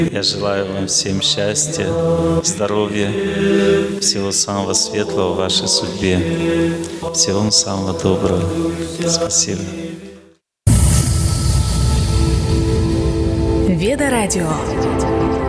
Я желаю вам всем счастья, здоровья, всего самого светлого в вашей судьбе. Всего вам самого доброго. Спасибо. Веда Радио.